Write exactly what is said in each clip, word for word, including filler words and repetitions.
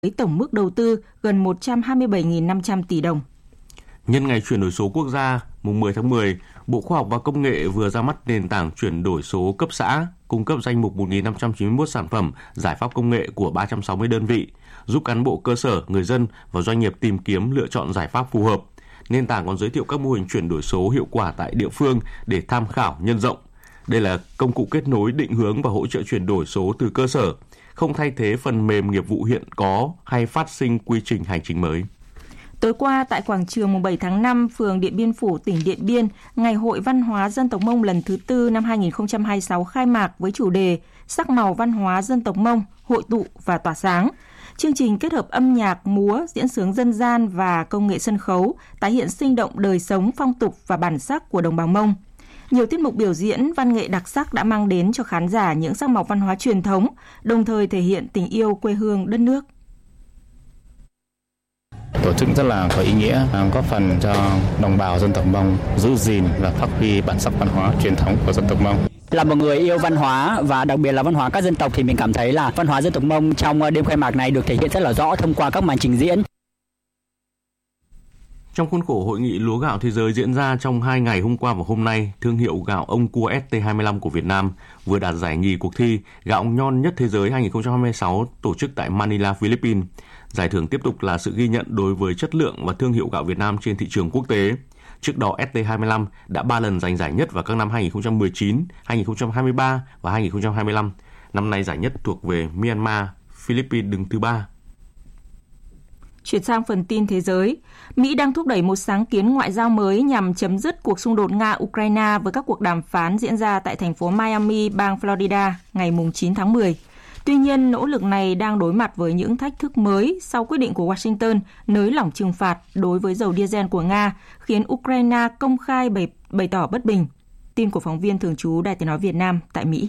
với tổng mức đầu tư gần một trăm hai mươi bảy nghìn năm trăm tỷ đồng. Nhân ngày chuyển đổi số quốc gia, mùng mười tháng mười, Bộ Khoa học và Công nghệ vừa ra mắt nền tảng chuyển đổi số cấp xã, cung cấp danh mục một nghìn năm trăm chín mươi mốt sản phẩm, giải pháp công nghệ của ba trăm sáu mươi đơn vị, giúp cán bộ cơ sở, người dân và doanh nghiệp tìm kiếm lựa chọn giải pháp phù hợp. Nền tảng còn giới thiệu các mô hình chuyển đổi số hiệu quả tại địa phương để tham khảo nhân rộng. Đây là công cụ kết nối, định hướng và hỗ trợ chuyển đổi số từ cơ sở, không thay thế phần mềm nghiệp vụ hiện có hay phát sinh quy trình hành chính mới. Tối qua, tại quảng trường mùng bảy tháng năm, phường Điện Biên Phủ, tỉnh Điện Biên, Ngày hội văn hóa dân tộc Mông lần thứ tư năm hai nghìn không trăm hai mươi sáu khai mạc với chủ đề Sắc màu văn hóa dân tộc Mông, hội tụ và tỏa sáng. Chương trình kết hợp âm nhạc, múa, diễn xướng dân gian và công nghệ sân khấu, tái hiện sinh động đời sống, phong tục và bản sắc của đồng bào Mông. Nhiều tiết mục biểu diễn, văn nghệ đặc sắc đã mang đến cho khán giả những sắc màu văn hóa truyền thống, đồng thời thể hiện tình yêu quê hương đất nước. Tổ chức rất là có ý nghĩa, góp phần cho đồng bào dân tộc Mông giữ gìn và phát huy bản sắc văn hóa truyền thống của dân tộc Mông. Là một người yêu văn hóa và đặc biệt là văn hóa các dân tộc thì mình cảm thấy là văn hóa dân tộc Mông trong đêm khai mạc này được thể hiện rất là rõ thông qua các màn trình diễn. Trong khuôn khổ hội nghị lúa gạo thế giới diễn ra trong hai ngày hôm qua và hôm nay, thương hiệu gạo ông cua ét tê hai mươi lăm của Việt Nam vừa đạt giải nhì cuộc thi gạo ngon nhất thế giới hai nghìn không trăm hai mươi sáu tổ chức tại Manila, Philippines. Giải thưởng tiếp tục là sự ghi nhận đối với chất lượng và thương hiệu gạo Việt Nam trên thị trường quốc tế. Trước đó, ét tê hai mươi lăm đã ba lần giành giải nhất vào các năm hai nghìn không trăm mười chín, hai nghìn không trăm hai mươi ba và hai nghìn không trăm hai mươi lăm. Năm nay giải nhất thuộc về Myanmar, Philippines đứng thứ ba. Chuyển sang phần tin thế giới, Mỹ đang thúc đẩy một sáng kiến ngoại giao mới nhằm chấm dứt cuộc xung đột Nga-Ukraine với các cuộc đàm phán diễn ra tại thành phố Miami, bang Florida ngày chín tháng mười. Tuy nhiên, nỗ lực này đang đối mặt với những thách thức mới sau quyết định của Washington nới lỏng trừng phạt đối với dầu diesel của Nga, khiến Ukraine công khai bày, bày tỏ bất bình. Tin của phóng viên thường trú Đài Tiếng nói Việt Nam tại Mỹ.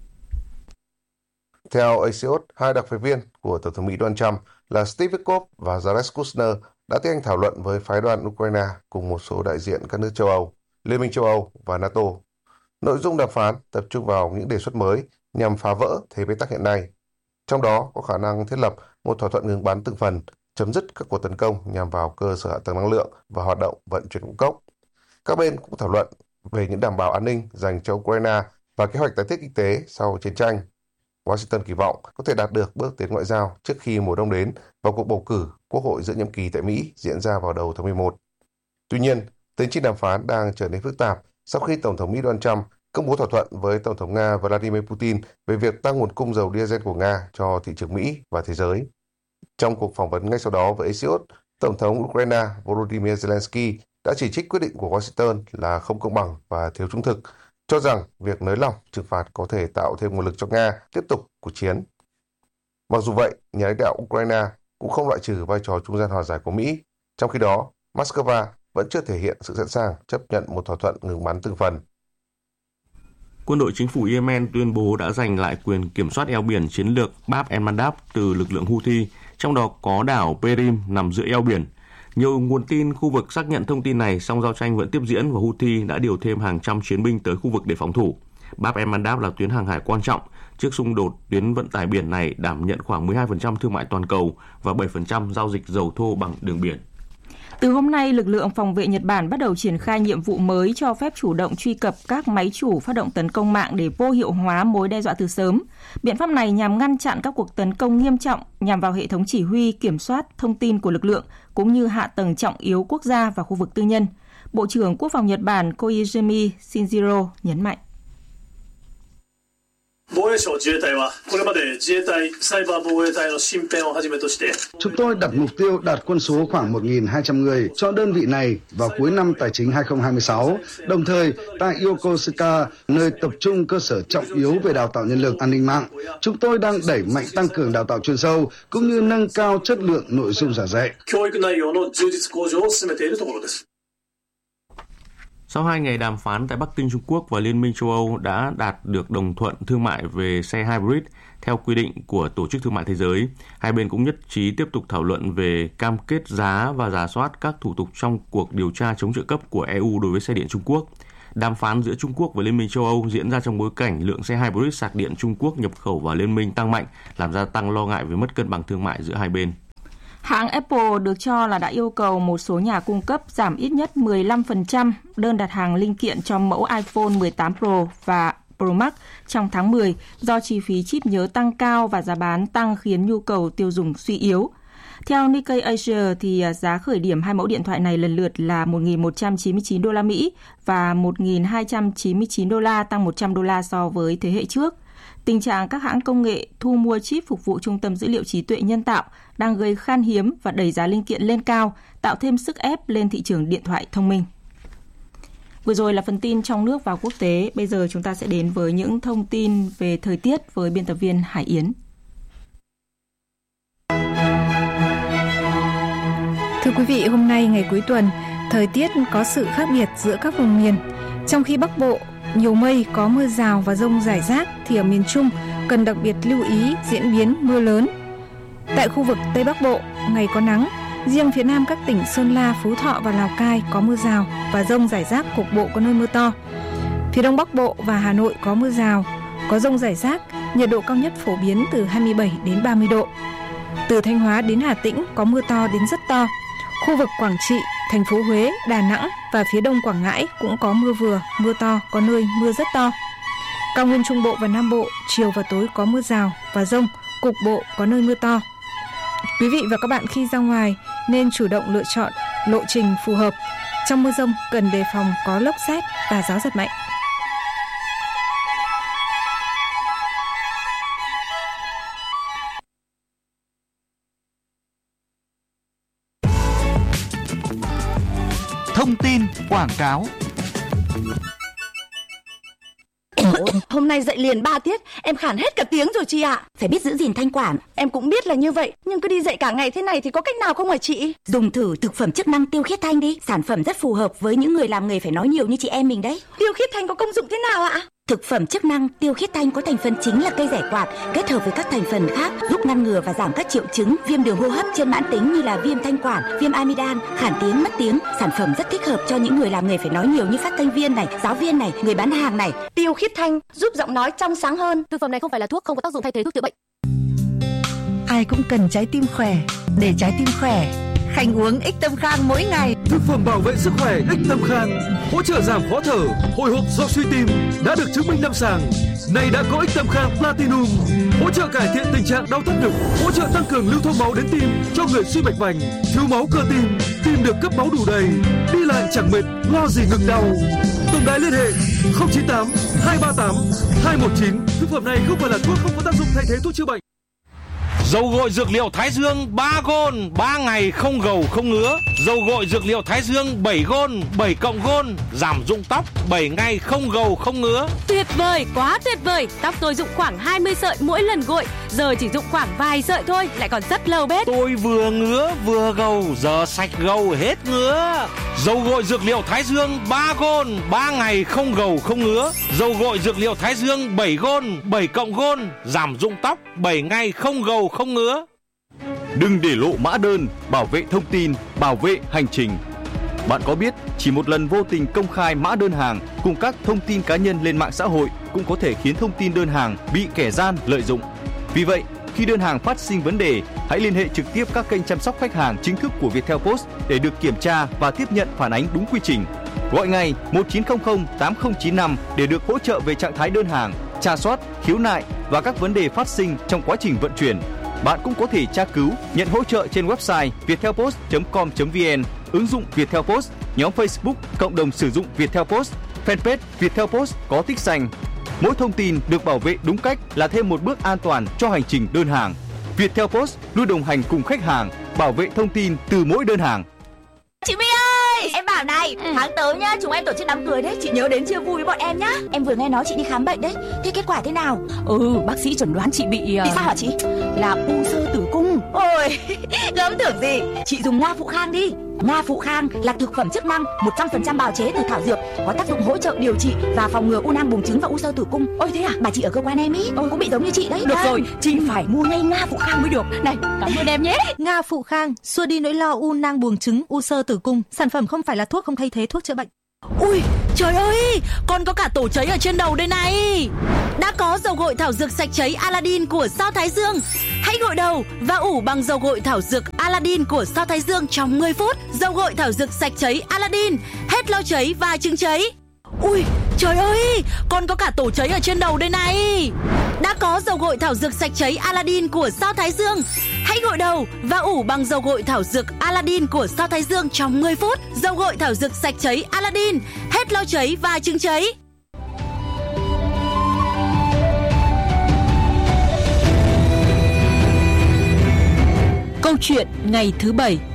Theo Axios, hai đặc phái viên của Tổng thống Mỹ Donald Trump là Steve Witkoff và Jared Kushner đã tiến hành thảo luận với phái đoàn Ukraine cùng một số đại diện các nước châu Âu, Liên minh châu Âu và NATO. Nội dung đàm phán tập trung vào những đề xuất mới nhằm phá vỡ thế bế tắc hiện nay. Trong đó có khả năng thiết lập một thỏa thuận ngừng bắn từng phần, chấm dứt các cuộc tấn công nhằm vào cơ sở hạ tầng năng lượng và hoạt động vận chuyển ngũ cốc. Các bên cũng thảo luận về những đảm bảo an ninh dành cho Ukraine và kế hoạch tái thiết kinh tế sau chiến tranh. Washington kỳ vọng có thể đạt được bước tiến ngoại giao trước khi mùa đông đến và cuộc bầu cử Quốc hội giữa nhiệm kỳ tại Mỹ diễn ra vào đầu tháng mười một. Tuy nhiên, tiến trình đàm phán đang trở nên phức tạp sau khi Tổng thống Mỹ Donald Trump công bố thỏa thuận với Tổng thống Nga Vladimir Putin về việc tăng nguồn cung dầu diesel của Nga cho thị trường Mỹ và thế giới. Trong cuộc phỏng vấn ngay sau đó với Axios, Tổng thống Ukraine Volodymyr Zelensky đã chỉ trích quyết định của Washington là không công bằng và thiếu trung thực, cho rằng việc nới lỏng trừng phạt có thể tạo thêm nguồn lực cho Nga tiếp tục cuộc chiến. Mặc dù vậy, nhà lãnh đạo Ukraine cũng không loại trừ vai trò trung gian hòa giải của Mỹ. Trong khi đó, Moscow vẫn chưa thể hiện sự sẵn sàng chấp nhận một thỏa thuận ngừng bắn từng phần. Quân đội chính phủ Yemen tuyên bố đã giành lại quyền kiểm soát eo biển chiến lược Bab el-Mandab từ lực lượng Houthi, trong đó có đảo Perim nằm giữa eo biển. Nhiều nguồn tin khu vực xác nhận thông tin này, song giao tranh vẫn tiếp diễn và Houthi đã điều thêm hàng trăm chiến binh tới khu vực để phòng thủ. Bab el-Mandab là tuyến hàng hải quan trọng. Trước xung đột, tuyến vận tải biển này đảm nhận khoảng mười hai phần trăm thương mại toàn cầu và bảy phần trăm giao dịch dầu thô bằng đường biển. Từ hôm nay, lực lượng phòng vệ Nhật Bản bắt đầu triển khai nhiệm vụ mới cho phép chủ động truy cập các máy chủ phát động tấn công mạng để vô hiệu hóa mối đe dọa từ sớm. Biện pháp này nhằm ngăn chặn các cuộc tấn công nghiêm trọng nhằm vào hệ thống chỉ huy, kiểm soát thông tin của lực lượng cũng như hạ tầng trọng yếu quốc gia và khu vực tư nhân. Bộ trưởng Quốc phòng Nhật Bản Koizumi Shinjiro nhấn mạnh. Chúng tôi đặt mục tiêu đạt quân số khoảng một nghìn hai trăm người cho đơn vị này vào cuối năm tài chính hai không hai sáu. Đồng thời, tại Yokosuka, nơi tập trung cơ sở trọng yếu về đào tạo nhân lực an ninh mạng, chúng tôi đang đẩy mạnh tăng cường đào tạo chuyên sâu cũng như nâng cao chất lượng nội dung giảng dạy. Sau hai ngày đàm phán tại Bắc Kinh, Trung Quốc và Liên minh châu Âu đã đạt được đồng thuận thương mại về xe hybrid theo quy định của Tổ chức Thương mại Thế giới. Hai bên cũng nhất trí tiếp tục thảo luận về cam kết giá và rà soát các thủ tục trong cuộc điều tra chống trợ cấp của e u đối với xe điện Trung Quốc. Đàm phán giữa Trung Quốc với Liên minh châu Âu diễn ra trong bối cảnh lượng xe hybrid sạc điện Trung Quốc nhập khẩu vào liên minh tăng mạnh, làm gia tăng lo ngại về mất cân bằng thương mại giữa hai bên. Hãng Apple được cho là đã yêu cầu một số nhà cung cấp giảm ít nhất mười lăm phần trăm đơn đặt hàng linh kiện cho mẫu iPhone mười tám Pro và Pro Max trong tháng mười do chi phí chip nhớ tăng cao và giá bán tăng khiến nhu cầu tiêu dùng suy yếu. Theo Nikkei Asia thì giá khởi điểm hai mẫu điện thoại này lần lượt là một nghìn một trăm chín mươi chín đô la Mỹ và một nghìn hai trăm chín mươi chín đô la, tăng một trăm đô la so với thế hệ trước. Tình trạng các hãng công nghệ thu mua chip phục vụ trung tâm dữ liệu trí tuệ nhân tạo đang gây khan hiếm và đẩy giá linh kiện lên cao, tạo thêm sức ép lên thị trường điện thoại thông minh. Vừa rồi là phần tin trong nước và quốc tế. Bây giờ chúng ta sẽ đến với những thông tin về thời tiết với biên tập viên Hải Yến. Thưa quý vị, hôm nay ngày cuối tuần, thời tiết có sự khác biệt giữa các vùng miền. Trong khi Bắc Bộ nhiều mây, có mưa rào và dông rải rác, thì ở miền Trung cần đặc biệt lưu ý diễn biến mưa lớn. Tại khu vực Tây Bắc Bộ, ngày có nắng, riêng phía Nam các tỉnh Sơn La, Phú Thọ và Lào Cai có mưa rào và dông rải rác, cục bộ có nơi mưa to. Phía Đông Bắc Bộ và Hà Nội có mưa rào, có dông rải rác, nhiệt độ cao nhất phổ biến từ hai mươi bảy đến ba mươi độ. Từ Thanh Hóa đến Hà Tĩnh có mưa to đến rất to. Khu vực Quảng Trị, thành phố Huế, Đà Nẵng và phía Đông Quảng Ngãi cũng có mưa vừa, mưa to, có nơi mưa rất to. Cao nguyên Trung Bộ và Nam Bộ, chiều và tối có mưa rào và dông, cục bộ có nơi mưa to. Quý vị và các bạn khi ra ngoài nên chủ động lựa chọn lộ trình phù hợp. Trong mưa dông cần đề phòng có lốc sét và gió giật mạnh. Thông tin quảng cáo. Hôm nay dậy liền ba tiết, em khản hết cả tiếng rồi chị ạ. À. Phải biết giữ gìn thanh quản. Em cũng biết là như vậy, nhưng cứ đi dậy cả ngày thế này thì có cách nào không hả chị? Dùng thử thực phẩm chức năng Tiêu Khiết Thanh đi. Sản phẩm rất phù hợp với những người làm nghề phải nói nhiều như chị em mình đấy. Tiêu Khiết Thanh có công dụng thế nào ạ? Thực phẩm chức năng Tiêu Khiết Thanh có thành phần chính là cây rẻ quạt, kết hợp với các thành phần khác giúp ngăn ngừa và giảm các triệu chứng viêm đường hô hấp trên mãn tính như là viêm thanh quản, viêm amidan, khản tiếng, mất tiếng. Sản phẩm rất thích hợp cho những người làm nghề phải nói nhiều như phát thanh viên này, giáo viên này, người bán hàng này. Tiêu Khiết Thanh giúp giọng nói trong sáng hơn. Thực phẩm này không phải là thuốc, không có tác dụng thay thế thuốc chữa bệnh. Ai cũng cần trái tim khỏe. Để trái tim khỏe, Khanh uống Ích Tâm Khang mỗi ngày. Thực phẩm bảo vệ sức khỏe Ích Tâm Khang hỗ trợ giảm khó thở, hồi hộp do suy tim, đã được chứng minh lâm sàng. Nay đã có Ích Tâm Khang Platinum hỗ trợ cải thiện tình trạng đau thắt ngực, hỗ trợ tăng cường lưu thông máu đến tim cho người suy mạch vành, thiếu máu cơ tim, tim được cấp máu đủ đầy, đi lại chẳng mệt, lo gì ngực đau. Tổng đài liên hệ không chín tám hai ba tám hai một chín. Thực phẩm này không phải là thuốc, không có tác dụng thay thế thuốc chữa bệnh. Dầu gội dược liệu Thái Dương ba gôn, ba ngày không gầu không ngứa. Dầu gội dược liệu Thái Dương bảy gôn, bảy cộng gôn, giảm rụng tóc, bảy ngày không gầu không ngứa. Tuyệt vời, quá tuyệt vời. Tóc tôi rụng khoảng hai mươi sợi mỗi lần gội, giờ chỉ rụng khoảng vài sợi thôi, lại còn rất lâu bết. Tôi vừa ngứa vừa gầu, giờ sạch gầu hết ngứa. Dầu gội dược liệu Thái Dương ba gôn, ba ngày không gầu không ngứa. Dầu gội dược liệu Thái Dương bảy gôn, bảy cộng gôn, giảm rụng tóc, bảy ngày không gầu không ngứa. Đừng để lộ mã đơn, bảo vệ thông tin, bảo vệ hành trình. Bạn có biết chỉ một lần vô tình công khai mã đơn hàng cùng các thông tin cá nhân lên mạng xã hội cũng có thể khiến thông tin đơn hàng bị kẻ gian lợi dụng. Vì vậy, khi đơn hàng phát sinh vấn đề, hãy liên hệ trực tiếp các kênh chăm sóc khách hàng chính thức của Viettel Post để được kiểm tra và tiếp nhận phản ánh đúng quy trình. Gọi ngay một chín không không tám không chín năm để được hỗ trợ về trạng thái đơn hàng, tra soát, khiếu nại và các vấn đề phát sinh trong quá trình vận chuyển. Bạn cũng có thể tra cứu, nhận hỗ trợ trên website viettelpost chấm com chấm vn, ứng dụng Viettel Post, nhóm Facebook, cộng đồng sử dụng Viettel Post, fanpage Viettel Post có tích xanh. Mỗi thông tin được bảo vệ đúng cách là thêm một bước an toàn cho hành trình đơn hàng. Viettel Post luôn đồng hành cùng khách hàng, bảo vệ thông tin từ mỗi đơn hàng. Chị My ơi, em bảo này, ừ. tháng tới nhá, chúng em tổ chức đám cưới đấy, chị nhớ đến chia vui với bọn em nhá. Em vừa nghe nói chị đi khám bệnh đấy, thế kết quả thế nào? Ừ, bác sĩ chẩn đoán chị bị... Uh... Bị sao hả chị? Là u xơ tử cung. Ôi, gớm tưởng gì, chị dùng Nga Phụ Khang đi. Nga Phụ Khang là thực phẩm chức năng một trăm phần trăm bào chế từ thảo dược, có tác dụng hỗ trợ điều trị và phòng ngừa u nang buồng trứng và u xơ tử cung. Ôi thế à? Bà chị ở cơ quan em ý, ừ. cũng bị giống như chị đấy. Được à. Rồi, chị phải mua ngay Nga Phụ Khang mới được. Này, cảm ơn em nhé. Nga Phụ Khang xua đi nỗi lo u nang buồng trứng, u xơ tử cung. Sản phẩm không phải là thuốc, không thay thế thuốc chữa bệnh. Ui, trời ơi, còn có cả tổ cháy ở trên đầu đây này. Đã có dầu gội thảo dược sạch cháy Aladdin của Sao Thái Dương. Hãy gội đầu và ủ bằng dầu gội thảo dược Aladdin của Sao Thái Dương trong mười phút. Dầu gội thảo dược sạch cháy Aladdin, hết lo cháy và chứng cháy. Ui, trời ơi, còn có cả tổ cháy ở trên đầu đây này. Đã có dầu gội thảo dược sạch cháy Aladdin của Sao Thái Dương. Hãy gội đầu và ủ bằng dầu gội thảo dược Aladdin của Sao Thái Dương trong mười phút. Dầu gội thảo dược sạch cháy Aladdin, hết lo cháy và chứng cháy. Câu chuyện ngày thứ bảy.